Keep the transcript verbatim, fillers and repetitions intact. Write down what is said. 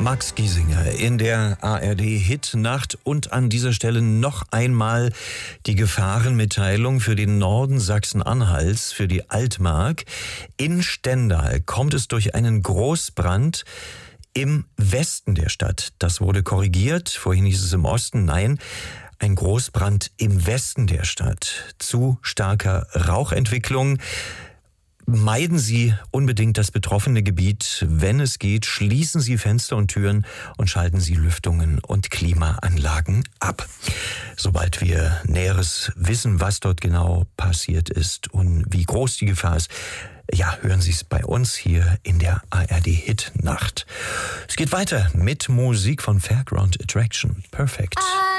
Max Giesinger in der A R D-Hit-Nacht und an dieser Stelle noch einmal die Gefahrenmitteilung für den Norden Sachsen-Anhalts, für die Altmark. In Stendal kommt es durch einen Großbrand im Westen der Stadt. Das wurde korrigiert. Vorhin hieß es im Osten. Nein, ein Großbrand im Westen der Stadt. Zu starker Rauchentwicklung. Meiden Sie unbedingt das betroffene Gebiet. Wenn es geht, schließen Sie Fenster und Türen und schalten Sie Lüftungen und Klimaanlagen ab. Sobald wir Näheres wissen, was dort genau passiert ist und wie groß die Gefahr ist, ja, hören Sie es bei uns hier in der A R D-Hit-Nacht. Es geht weiter mit Musik von Fairground Attraction. Perfect.